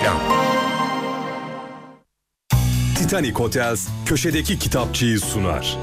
Reklam. Titanic Hotels köşedeki kitapçıyı sunar.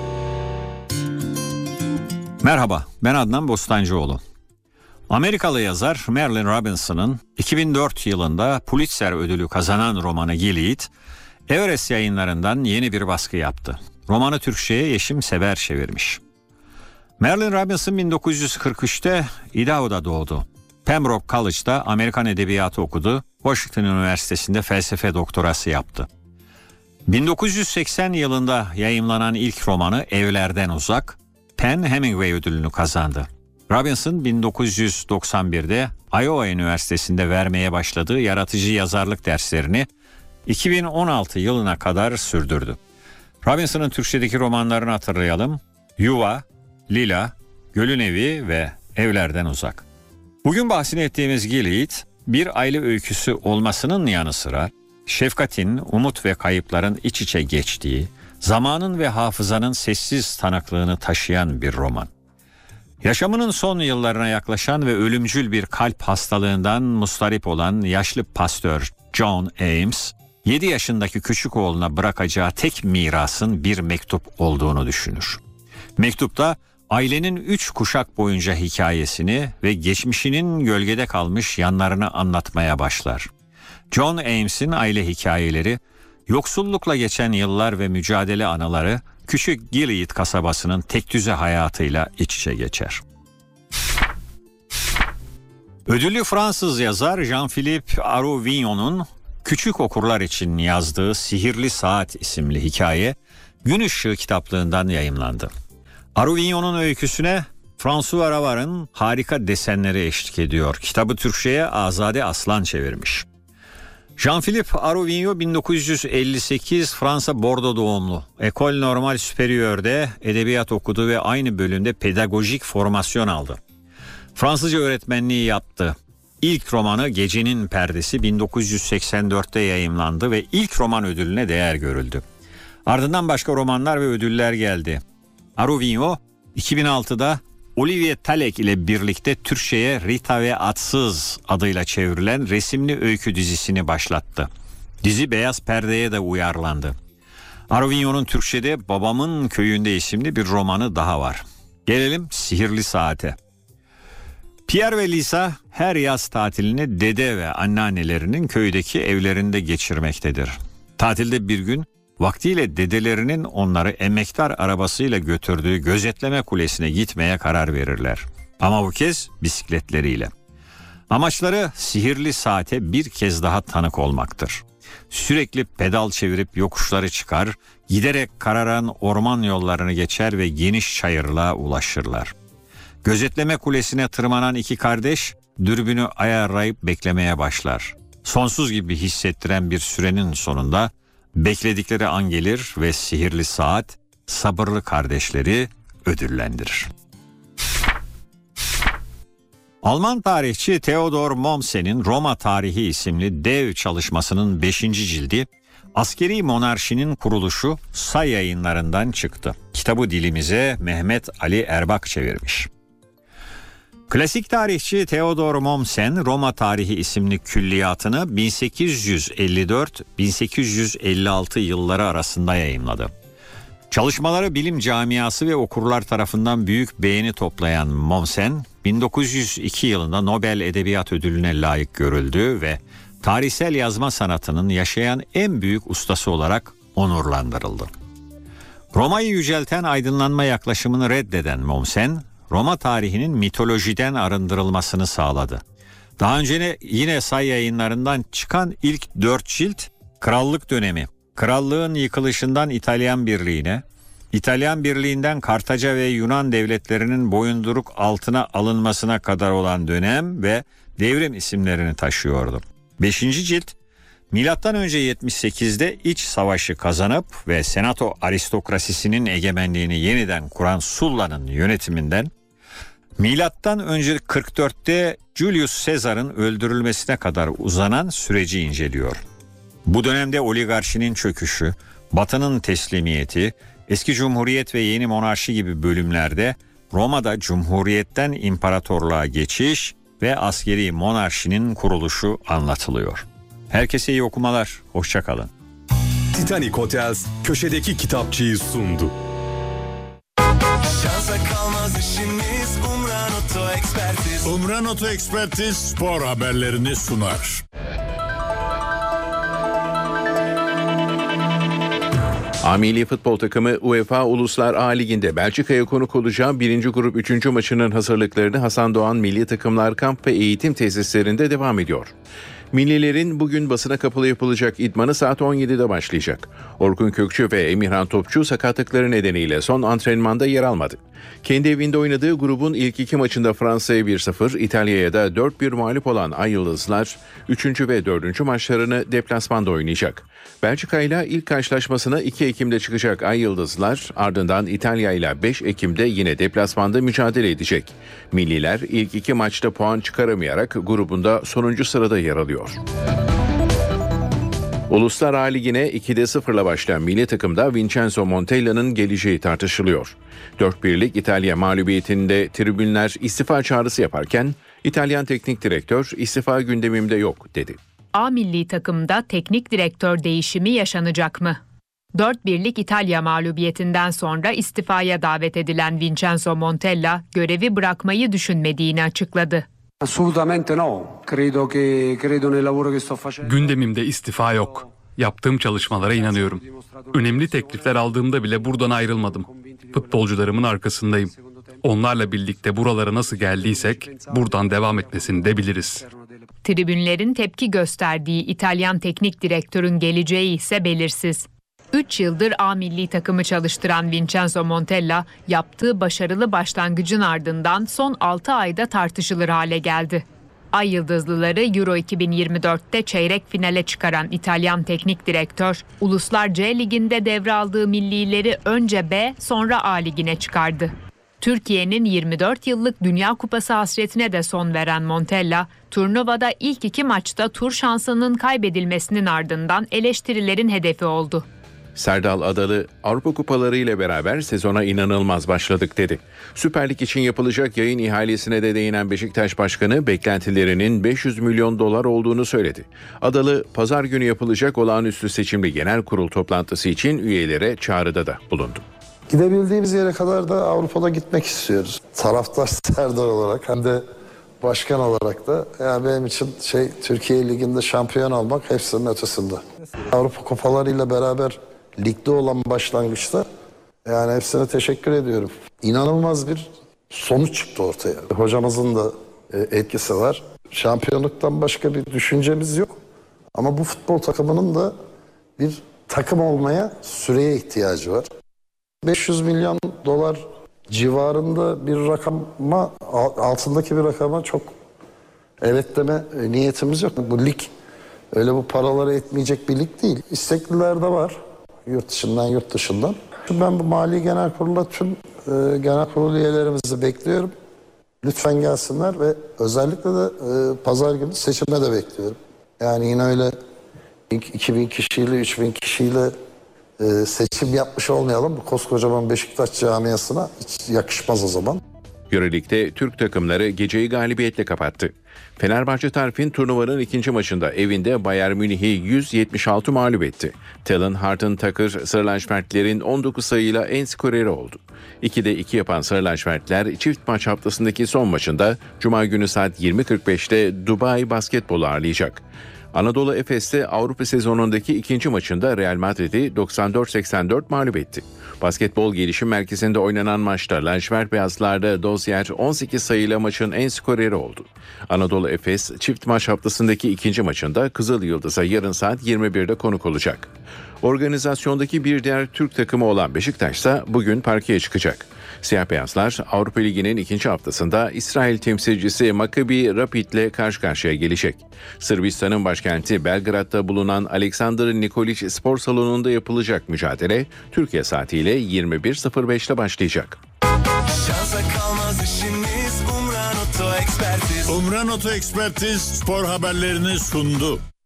Merhaba, ben Adnan Bostancıoğlu. Amerikalı yazar Marilynne Robinson'ın 2004 yılında Pulitzer ödülü kazanan romanı Gilead, Everest Yayınları'ndan yeni bir baskı yaptı. Romanı Türkçe'ye Yeşim Sever çevirmiş. Marilynne Robinson 1943'te Idaho'da doğdu. Pembroke College'da Amerikan Edebiyatı okudu. Washington Üniversitesi'nde felsefe doktorası yaptı. 1980 yılında yayımlanan ilk romanı Evlerden Uzak, PEN Hemingway ödülünü kazandı. Robinson 1991'de Iowa Üniversitesi'nde vermeye başladığı yaratıcı yazarlık derslerini 2016 yılına kadar sürdürdü. Robinson'ın Türkçedeki romanlarını hatırlayalım. Yuva, Lila, Gölün Evi ve Evlerden Uzak. Bugün bahsini ettiğimiz Gilead, bir aile öyküsü olmasının yanı sıra şefkatin, umut ve kayıpların iç içe geçtiği, zamanın ve hafızanın sessiz tanıklığını taşıyan bir roman. Yaşamının son yıllarına yaklaşan ve ölümcül bir kalp hastalığından mustarip olan yaşlı pastör John Ames, 7 yaşındaki küçük oğluna bırakacağı tek mirasın bir mektup olduğunu düşünür. Mektupta ailenin 3 kuşak boyunca hikayesini ve geçmişinin gölgede kalmış yanlarını anlatmaya başlar. John Ames'in aile hikayeleri, yoksullukla geçen yıllar ve mücadele anıları küçük Gilead kasabasının tekdüze hayatıyla iç içe geçer. Ödüllü Fransız yazar Jean-Philippe Arouvignon'un küçük okurlar için yazdığı Sihirli Saat isimli hikaye Gün Işığı kitaplığından yayımlandı. Arouvignon'un öyküsüne François Ravar'ın harika desenleri eşlik ediyor. Kitabı Türkçe'ye Azade Aslan çevirmiş. Jean-Philippe Arouvignon 1958 Fransa Bordeaux doğumlu. École Normale Supérieur'de edebiyat okudu ve aynı bölümde pedagojik formasyon aldı. Fransızca öğretmenliği yaptı. İlk romanı Gecenin Perdesi 1984'te yayımlandı ve ilk roman ödülüne değer görüldü. Ardından başka romanlar ve ödüller geldi. Arouvignon 2006'da Olivier Talek ile birlikte Türkçe'ye Rita ve Atsız adıyla çevrilen resimli öykü dizisini başlattı. Dizi beyaz perdeye de uyarlandı. Arouvignon'un Türkçe'de Babamın Köyünde isimli bir romanı daha var. Gelelim Sihirli Saate. Pierre ve Lisa her yaz tatilini dede ve anneannelerinin köydeki evlerinde geçirmektedir. Tatilde bir gün vaktiyle dedelerinin onları emektar arabasıyla götürdüğü gözetleme kulesine gitmeye karar verirler. Ama bu kez bisikletleriyle. Amaçları sihirli saate bir kez daha tanık olmaktır. Sürekli pedal çevirip yokuşları çıkar, giderek kararan orman yollarını geçer ve geniş çayırlığa ulaşırlar. Gözetleme kulesine tırmanan iki kardeş dürbünü ayarlayıp beklemeye başlar. Sonsuz gibi hissettiren bir sürenin sonunda bekledikleri an gelir ve sihirli saat sabırlı kardeşleri ödüllendirir. Alman tarihçi Theodor Mommsen'in Roma Tarihi isimli dev çalışmasının 5. cildi Askeri Monarşinin Kuruluşu Say Yayınları'ndan çıktı. Kitabı dilimize Mehmet Ali Erbak çevirmiş. Klasik tarihçi Theodor Mommsen Roma Tarihi isimli külliyatını 1854-1856 yılları arasında yayımladı. Çalışmaları bilim camiası ve okurlar tarafından büyük beğeni toplayan Mommsen, 1902 yılında Nobel Edebiyat Ödülü'ne layık görüldü ve tarihsel yazma sanatının yaşayan en büyük ustası olarak onurlandırıldı. Roma'yı yücelten aydınlanma yaklaşımını reddeden Mommsen, Roma tarihinin mitolojiden arındırılmasını sağladı. Daha önce yine Say Yayınları'ndan çıkan ilk 4 cilt Krallık dönemi, krallığın yıkılışından İtalyan Birliği'ne, İtalyan Birliği'nden Kartaca ve Yunan devletlerinin boyunduruk altına alınmasına kadar olan dönem ve devrim isimlerini taşıyordu. 5. cilt Milattan önce 78'de iç savaşı kazanıp ve senato aristokrasisinin egemenliğini yeniden kuran Sulla'nın yönetiminden milattan önce 44'te Julius Caesar'ın öldürülmesine kadar uzanan süreci inceliyor. Bu dönemde oligarşinin çöküşü, Batı'nın teslimiyeti, eski cumhuriyet ve yeni monarşi gibi bölümlerde Roma'da cumhuriyetten imparatorluğa geçiş ve askeri monarşinin kuruluşu anlatılıyor. Herkese iyi okumalar. Hoşça kalın. Titanic Hotels köşedeki kitapçıyı sundu. Şansa kalmaz işimiz Umran Oto Ekspertiz. Umran Oto Ekspertiz spor haberlerini sunar. A-Milli futbol takımı UEFA Uluslar A Ligi'nde Belçika'ya konuk olacağı 1. grup 3. maçının hazırlıklarını Hasan Doğan Milli Takımlar Kamp ve Eğitim Tesislerinde devam ediyor. Millilerin bugün basına kapalı yapılacak idmanı saat 17'de başlayacak. Orkun Kökçü ve Emirhan Topçu sakatlıkları nedeniyle son antrenmanda yer almadı. Kendi evinde oynadığı grubun ilk 2 maçında Fransa'ya 1-0, İtalya'ya da 4-1 mağlup olan Ay Yıldızlar 3. ve 4. maçlarını deplasmanda oynayacak. Belçika ile ilk karşılaşmasına 2 Ekim'de çıkacak Ay Yıldızlar, ardından İtalya ile 5 Ekim'de yine deplasmanda mücadele edecek. Milliler ilk 2 maçta puan çıkaramayarak grubunda sonuncu sırada yer alıyor. Uluslar A Ligi'ne 2'de 0'la başlayan milli takımda Vincenzo Montella'nın geleceği tartışılıyor. 4-1'lik İtalya mağlubiyetinde tribünler istifa çağrısı yaparken İtalyan teknik direktör istifa gündemimde yok dedi. A milli takımda teknik direktör değişimi yaşanacak mı? 4-1'lik İtalya mağlubiyetinden sonra istifaya davet edilen Vincenzo Montella görevi bırakmayı düşünmediğini açıkladı. Assolutamente no. Credo nel lavoro che sto facendo. Gündemimde istifa yok. Yaptığım çalışmalara inanıyorum. Önemli teklifler aldığımda bile buradan ayrılmadım. Futbolcularımın arkasındayım. Onlarla birlikte buralara nasıl geldiysek buradan devam etmesini de biliriz. Tribünlerin tepki gösterdiği İtalyan teknik direktörün geleceği ise belirsiz. 3 yıldır A milli takımı çalıştıran Vincenzo Montella yaptığı başarılı başlangıcın ardından son 6 ayda tartışılır hale geldi. Ay Yıldızlıları Euro 2024'te çeyrek finale çıkaran İtalyan teknik direktör, Uluslar C Ligi'nde devraldığı millileri önce B sonra A Ligi'ne çıkardı. Türkiye'nin 24 yıllık Dünya Kupası hasretine de son veren Montella, turnuvada ilk 2 maçta tur şansının kaybedilmesinin ardından eleştirilerin hedefi oldu. Serdal Adalı, Avrupa Kupaları ile beraber sezona inanılmaz başladık dedi. Süper Lig için yapılacak yayın ihalesine de değinen Beşiktaş Başkanı beklentilerinin 500 milyon dolar olduğunu söyledi. Adalı, pazar günü yapılacak olağanüstü seçimli genel kurul toplantısı için üyelere çağrıda da bulundu. Gidebildiğimiz yere kadar da Avrupa'da gitmek istiyoruz. Taraftar Serdar olarak hem de başkan olarak da yani benim için Türkiye Ligi'nde şampiyon olmak hepsinin ötesinde. Avrupa kupalarıyla beraber ligde olan başlangıçta yani hepsine teşekkür ediyorum. İnanılmaz bir sonuç çıktı ortaya. Hocamızın da etkisi var. Şampiyonluktan başka bir düşüncemiz yok. Ama bu futbol takımının da bir takım olmaya süreye ihtiyacı var. 500 milyon dolar civarında bir rakama, altındaki bir rakama çok evet deme niyetimiz yok. Bu lig öyle bu paraları etmeyecek bir lig değil. İstekliler de var. Yurt dışından, yurt dışından. Ben bu Mali Genel Kurulu'na tüm genel kurul üyelerimizi bekliyorum. Lütfen gelsinler ve özellikle de pazar günü seçime de bekliyorum. Yani yine öyle 2000 kişiyle, 3000 kişiyle seçim yapmış olmayalım. Bu koskocaman Beşiktaş camiasına hiç yakışmaz o zaman. Euroleague'de Türk takımları geceyi galibiyetle kapattı. Fenerbahçe Tarfin turnuvanın ikinci maçında evinde Bayern Münih'i 176 mağlup etti. Talon Harten-Tucker Sarı lacivertlerin 19 sayıyla en skoreri oldu. 2'de 2 yapan Sarı lacivertler çift maç haftasındaki son maçında Cuma günü saat 20.45'te Dubai Basketbol'u ağırlayacak. Anadolu Efes'te Avrupa sezonundaki ikinci maçında Real Madrid'i 94-84 mağlup etti. Basketbol Gelişim Merkezi'nde oynanan maçta lacivert beyazlarda Dozier 18 sayıyla maçın en skoreri oldu. Anadolu Efes çift maç haftasındaki ikinci maçında Kızıl Yıldız'a yarın saat 21'de konuk olacak. Organizasyondaki bir diğer Türk takımı olan Beşiktaş ise bugün parkeye çıkacak. Siyah beyazlar Avrupa Ligi'nin ikinci haftasında İsrail temsilcisi Maccabi Rapid'le karşı karşıya gelecek. Sırbistan'ın başkenti Belgrad'da bulunan Aleksandar Nikolić Spor Salonu'nda yapılacak mücadele Türkiye saatiyle 21.05'te başlayacak. Şansa kalmaz işimiz Umran Oto Ekspertiz. Umran Oto Ekspertiz spor haberlerini sundu.